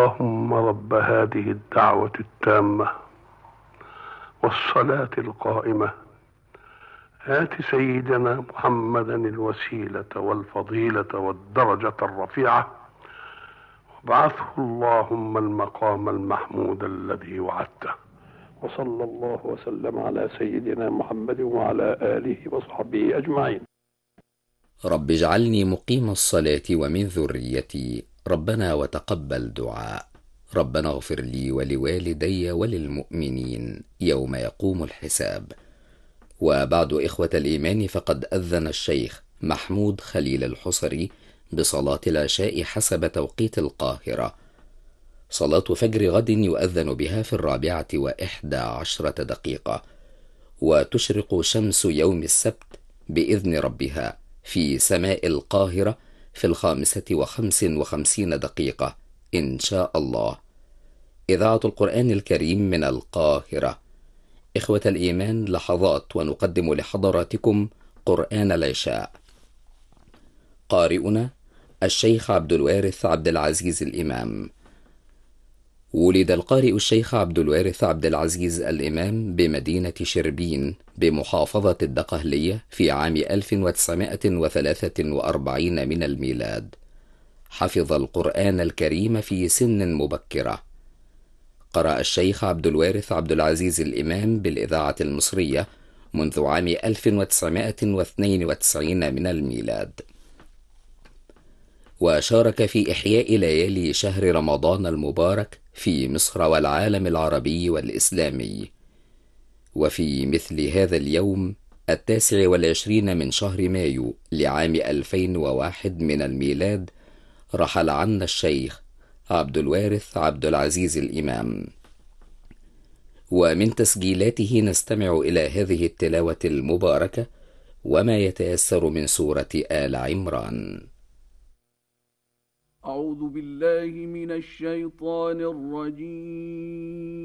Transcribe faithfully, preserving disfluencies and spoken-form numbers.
اللهم رب هذه الدعوة التامة والصلاة القائمة آت سيدنا محمدا الوسيلة والفضيلة والدرجة الرفيعة وابعثه اللهم المقام المحمود الذي وعدته. وصلى الله وسلم على سيدنا محمد وعلى آله وصحبه أجمعين. رب اجعلني مقيم الصلاة ومن ذريتي، ربنا وتقبل دعاء. ربنا اغفر لي ولوالدي وللمؤمنين يوم يقوم الحساب. وبعد إخوة الإيمان، فقد أذن الشيخ محمود خليل الحصري بصلاة العشاء حسب توقيت القاهرة. صلاة فجر غد يؤذن بها في الرابعة وإحدى عشرة دقيقة، وتشرق شمس يوم السبت بإذن ربها في سماء القاهرة في الخامسة وخمس وخمسين دقيقة إن شاء الله. إذاعة القرآن الكريم من القاهرة. إخوة الإيمان، لحظات ونقدم لحضراتكم قرآن العشاء. قارئنا الشيخ عبد الوارث عبد العزيز الإمام. ولد القارئ الشيخ عبد الوارث عبد العزيز الإمام بمدينة شربين بمحافظة الدقهلية في عام ألف وتسعمائة وثلاثة وأربعين من الميلاد. حفظ القرآن الكريم في سن مبكرة. قرأ الشيخ عبد الوارث عبد العزيز الإمام بالإذاعة المصرية منذ عام ألف وتسعمائة واثنين وتسعين من الميلاد، وشارك في إحياء ليالي شهر رمضان المبارك في مصر والعالم العربي والإسلامي. وفي مثل هذا اليوم التاسع والعشرين من شهر مايو لعام ألفين وواحد من الميلاد رحل عنا الشيخ عبد الوارث عبد العزيز الإمام. ومن تسجيلاته نستمع إلى هذه التلاوة المباركة وما يتيسر من سورة آل عمران. أعوذ بالله من الشيطان الرجيم.